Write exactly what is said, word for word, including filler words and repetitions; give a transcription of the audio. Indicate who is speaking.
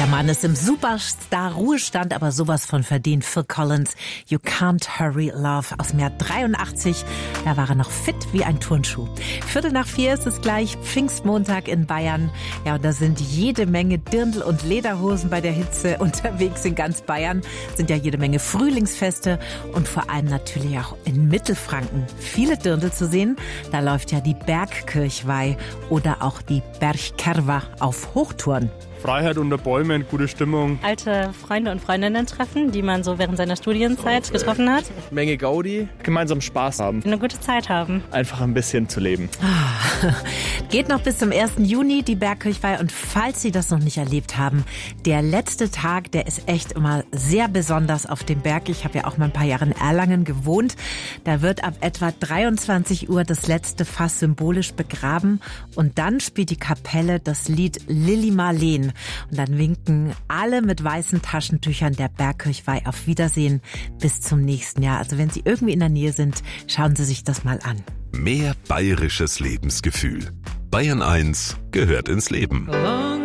Speaker 1: Der Mann ist im Superstar-Ruhestand, aber sowas von verdient. Phil Collins, You Can't Hurry Love aus dem Jahr dreiundachtzig. Da war er noch fit wie ein Turnschuh. Viertel nach vier ist es gleich, Pfingstmontag in Bayern. Ja, und da sind jede Menge Dirndl und Lederhosen bei der Hitze unterwegs in ganz Bayern. Sind ja jede Menge Frühlingsfeste und vor allem natürlich auch in Mittelfranken viele Dirndl zu sehen. Da läuft ja die Bergkirchweih oder auch die Bergkerwa auf Hochtouren.
Speaker 2: Freiheit unter Bäumen, gute Stimmung.
Speaker 3: Alte Freunde und Freundinnen treffen, die man so während seiner Studienzeit getroffen hat.
Speaker 4: Menge Gaudi, gemeinsam Spaß haben.
Speaker 3: Eine gute Zeit haben.
Speaker 4: Einfach ein bisschen zu leben.
Speaker 1: Geht noch bis zum ersten Juni die Bergkirchweih und falls Sie das noch nicht erlebt haben, der letzte Tag, der ist echt immer sehr besonders auf dem Berg. Ich habe ja auch mal ein paar Jahre in Erlangen gewohnt. Da wird ab etwa dreiundzwanzig Uhr das letzte Fass symbolisch begraben und dann spielt die Kapelle das Lied Lili Marleen. Und dann winken alle mit weißen Taschentüchern der Bergkirchweih auf Wiedersehen bis zum nächsten Jahr. Also wenn Sie irgendwie in der Nähe sind, schauen Sie sich das mal an.
Speaker 5: Mehr bayerisches Lebensgefühl. Bayern eins gehört ins Leben.
Speaker 1: Oh.